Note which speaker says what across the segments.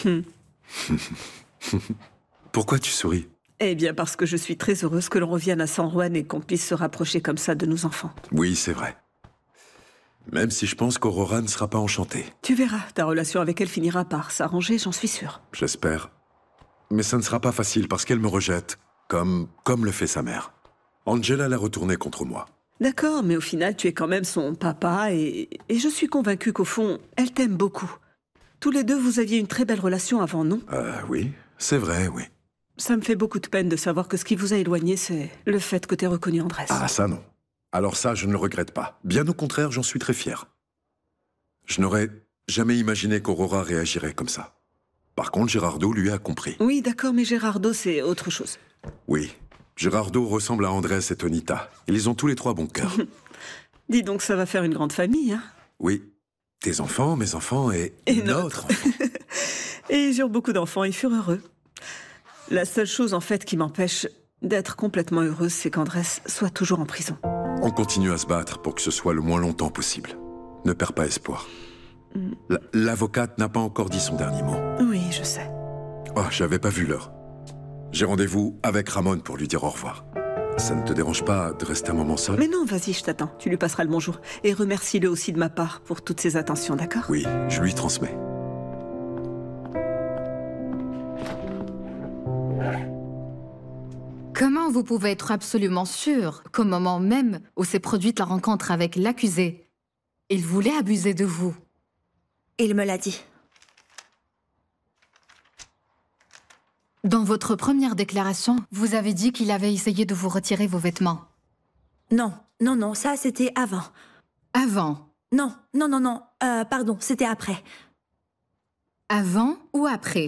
Speaker 1: Hmm.
Speaker 2: Pourquoi tu souris?
Speaker 1: Eh bien, parce que je suis très heureuse que l'on revienne à San Juan et qu'on puisse se rapprocher comme ça de nos enfants.
Speaker 2: Oui, c'est vrai. Même si je pense qu'Aurora ne sera pas enchantée.
Speaker 1: Tu verras, ta relation avec elle finira par s'arranger, j'en suis sûre.
Speaker 2: J'espère. Mais ça ne sera pas facile parce qu'elle me rejette, comme le fait sa mère. Angela l'a retournée contre moi.
Speaker 1: D'accord, mais au final, tu es quand même son papa et je suis convaincue qu'au fond, elle t'aime beaucoup. Tous les deux, vous aviez une très belle relation avant, non?
Speaker 2: Oui, c'est vrai, oui.
Speaker 1: Ça me fait beaucoup de peine de savoir que ce qui vous a éloigné, c'est le fait que t'aies reconnu Andrés.
Speaker 2: Ah, ça non. Alors ça, je ne le regrette pas. Bien au contraire, j'en suis très fier. Je n'aurais jamais imaginé qu'Aurora réagirait comme ça. Par contre, Gerardo, lui, a compris.
Speaker 1: Oui, d'accord, mais Gerardo, c'est autre chose.
Speaker 2: Oui, Gerardo ressemble à Andrés et Tonita. Ils ont tous les trois bon cœur.
Speaker 1: Dis donc, ça va faire une grande famille, hein?
Speaker 2: Oui, tes enfants, mes enfants et notre enfant.
Speaker 1: Et ils eurent beaucoup d'enfants, ils furent heureux. La seule chose, en fait, qui m'empêche d'être complètement heureuse, c'est qu'Andrés soit toujours en prison.
Speaker 2: On continue à se battre pour que ce soit le moins longtemps possible. Ne perds pas espoir. L'avocate n'a pas encore dit son dernier mot.
Speaker 1: Oui, je sais.
Speaker 2: Oh, j'avais pas vu l'heure. J'ai rendez-vous avec Ramon pour lui dire au revoir. Ça ne te dérange pas de rester un moment seul?
Speaker 1: Mais non, vas-y, je t'attends. Tu lui passeras le bonjour. Et remercie-le aussi de ma part pour toutes ses attentions, d'accord?
Speaker 2: Oui, je lui transmets.
Speaker 3: Comment vous pouvez être absolument sûr qu'au moment même où s'est produite la rencontre avec l'accusé, il voulait abuser de vous?
Speaker 4: Il me l'a dit.
Speaker 3: Dans votre première déclaration, vous avez dit qu'il avait essayé de vous retirer vos vêtements.
Speaker 4: Non, non, non, ça c'était avant.
Speaker 3: Avant?
Speaker 4: Non, non, non, non, pardon, c'était après.
Speaker 3: Avant ou après?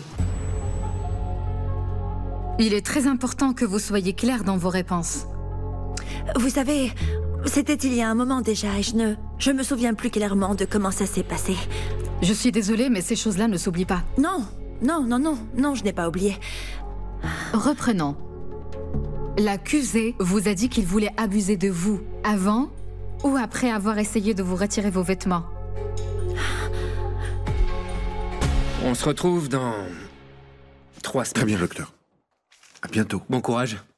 Speaker 3: Il est très important que vous soyez clair dans vos réponses.
Speaker 4: Vous savez, c'était il y a un moment déjà et je me souviens plus clairement de comment ça s'est passé.
Speaker 3: Je suis désolée, mais ces choses-là ne s'oublient pas.
Speaker 4: Non, non, non, non, non, je n'ai pas oublié.
Speaker 3: Reprenons. L'accusé vous a dit qu'il voulait abuser de vous avant ou après avoir essayé de vous retirer vos vêtements?
Speaker 5: On se retrouve dans 3 semaines.
Speaker 6: Très bien, docteur. À bientôt.
Speaker 5: Bon courage.